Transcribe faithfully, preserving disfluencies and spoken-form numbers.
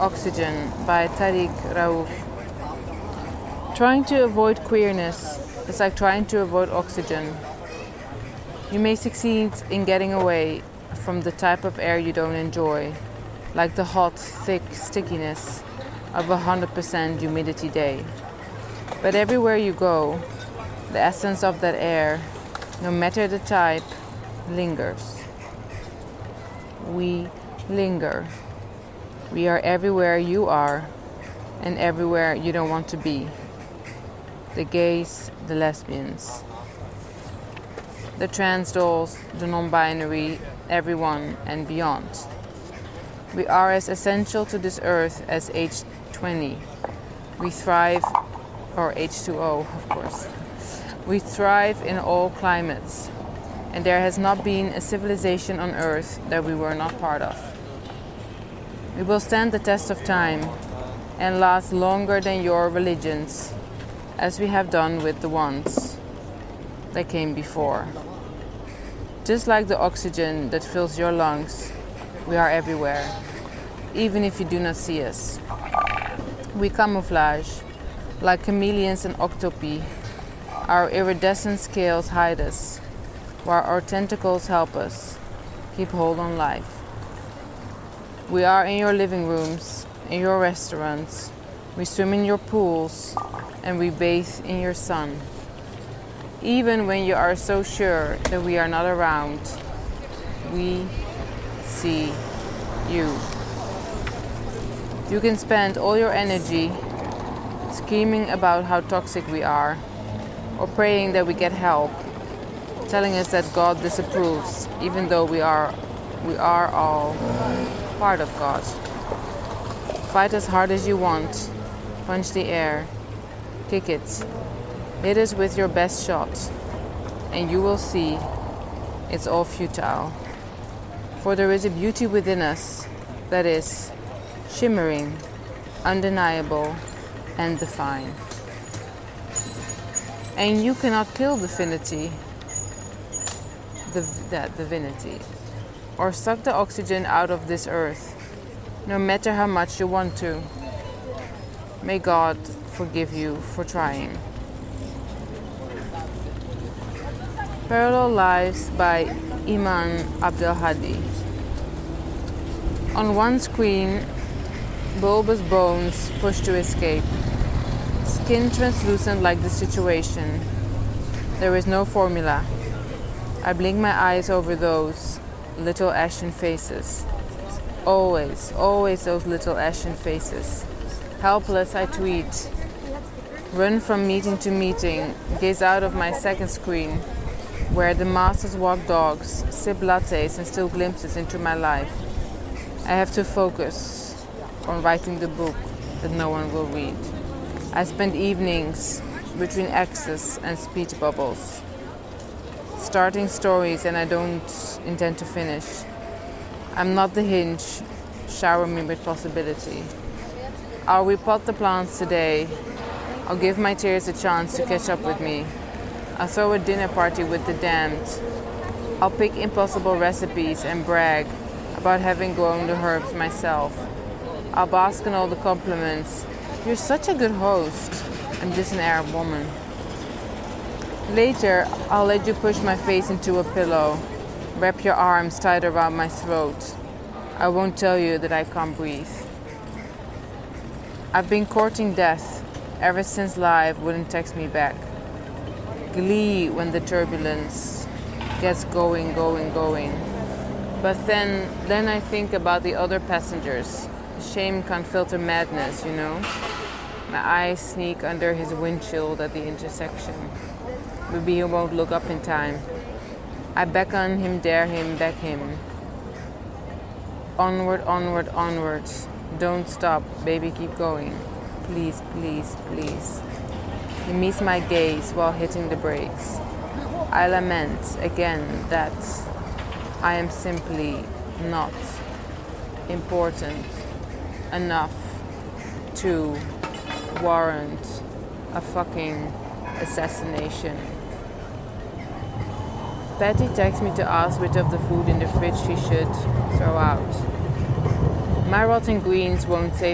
Oxygen by Tariq Raouf. Trying to avoid queerness is like trying to avoid oxygen. You may succeed in getting away from the type of air you don't enjoy, like the hot, thick stickiness of a one hundred percent humidity day. But everywhere you go, the essence of that air, no matter the type, lingers. We linger. We are everywhere you are and everywhere you don't want to be. The gays, the lesbians, the trans dolls, the non-binary, everyone and beyond. We are as essential to this earth as H twenty. We thrive, or H two O, of course. We thrive in all climates, and there has not been a civilization on earth that we were not part of. We will stand the test of time and last longer than your religions, as we have done with the ones that came before. Just like the oxygen that fills your lungs, we are everywhere, even if you do not see us. We camouflage, like chameleons and octopi. Our iridescent scales hide us, while our tentacles help us keep hold on life. We are in your living rooms, in your restaurants, we swim in your pools, and we bathe in your sun. Even when you are so sure that we are not around, we see you. You can spend all your energy screaming about how toxic we are, or praying that we get help, telling us that God disapproves, even though we are, we are all part of God. Fight as hard as you want, punch the air, kick it, hit us with your best shot, and you will see it's all futile. For there is a beauty within us that is shimmering, undeniable, and divine. And you cannot kill divinity, div- that divinity, or suck the oxygen out of this earth, no matter how much you want to. May God forgive you for trying. Parallel Lives by Iman Abdelhadi. On one screen, bulbous bones push to escape. Skin translucent like the situation. There is no formula. I blink my eyes over those little ashen faces. Always, always those little ashen faces. Helpless, I tweet. Run from meeting to meeting, gaze out of my second screen, where the masters walk dogs, sip lattes and steal glimpses into my life. I have to focus on writing the book that no one will read. I spend evenings between exes and speech bubbles, starting stories and I don't intend to finish. I'm not the hinge, shower me with possibility. I'll repot the plants today. I'll give my tears a chance to catch up with me. I'll throw a dinner party with the damned. I'll pick impossible recipes and brag about having grown the herbs myself. I'll bask in all the compliments. You're such a good host. I'm just an Arab woman. Later, I'll let you push my face into a pillow. Wrap your arms tight around my throat. I won't tell you that I can't breathe. I've been courting death ever since life wouldn't text me back. Glee when the turbulence gets going, going, going. But then, then I think about the other passengers. Shame can't filter madness, you know? My eyes sneak under his windshield at the intersection. Maybe he won't look up in time. I beckon him, dare him, beg him. Onward, onward, onward. Don't stop, baby, keep going. Please, please, please. He meets my gaze while hitting the brakes. I lament again that I am simply not important enough to warrant a fucking assassination. Patty texts me to ask which of the food in the fridge she should throw out. My rotten greens won't save